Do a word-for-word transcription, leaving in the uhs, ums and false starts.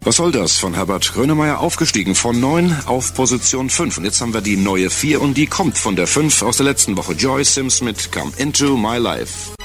Was soll das? Von Herbert Grönemeyer aufgestiegen von neun auf Position fünf. Und jetzt haben wir die neue vier und die kommt von der fünf aus der letzten Woche. Joy Sims mit Come Into My Life.